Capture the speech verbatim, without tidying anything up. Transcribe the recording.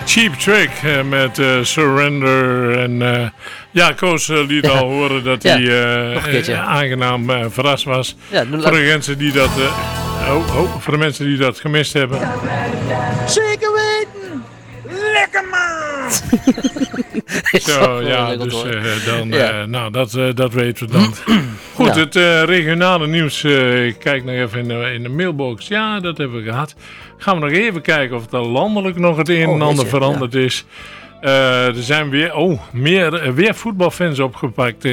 Cheap Trick uh, met uh, Surrender. En uh, ja, Koos uh, liet ja. al horen dat hij ja. uh, uh, aangenaam uh, verrast was. Ja, voor de mensen die dat... Uh, oh, oh, voor de mensen die dat gemist hebben. Zeker weten! Lekker man! Zo, ja, dus uh, dan, ja. Uh, nou, dat, uh, dat weten we dan. Goed, ja. het uh, regionale nieuws. Uh, ik kijk nog even in de, in de mailbox. Ja, dat hebben we gehad. Gaan we nog even kijken of er landelijk nog het een en oh, ander veranderd ja. is. Uh, er zijn weer, oh, meer, weer voetbalfans opgepakt